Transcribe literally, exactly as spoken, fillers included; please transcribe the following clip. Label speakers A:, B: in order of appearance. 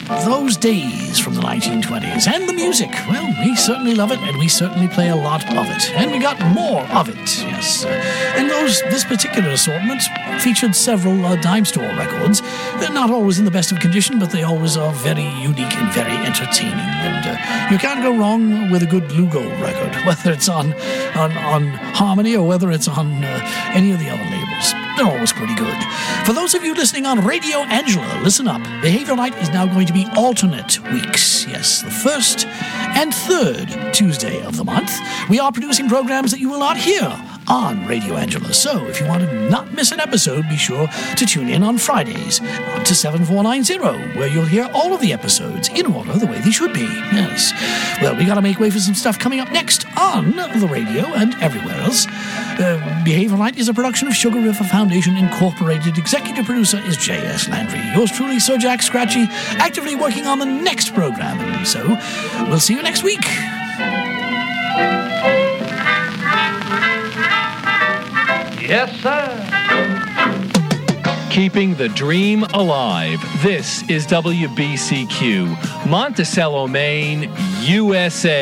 A: those days from the nineteen twenties. And the music, well, we certainly love it, and we certainly play a lot of it. And we got more of it, yes. And those this particular assortment featured several uh, dime store records. They're not always in the best of condition, but they always are very unique and very entertaining. And uh, you can't go wrong with a good Lugo record, whether it's on, on, on Harmony or whether it's on uh, any of the other labels. They're always pretty good. For those of you listening on Radio Angela, listen up. Behavior Night is now going to be alternate weeks. Yes, the first and third Tuesday of the month. We are producing programs that you will not hear on Radio Angela. So if you want to not miss an episode, be sure to tune in on Fridays to seven four nine zero, where you'll hear all of the episodes in order the way they should be. Yes. Well, we got to make way for some stuff coming up next on the radio and everywhere else. Uh, Behavior Night is a production of Sugar River Foundation Incorporated. Executive producer is J S Landry. Yours truly, Sir Jack Scratchy, actively working on the next program. And so, we'll see you next week.
B: Yes, sir.
C: Keeping the dream alive. This is W B C Q, Monticello, Maine, U S A.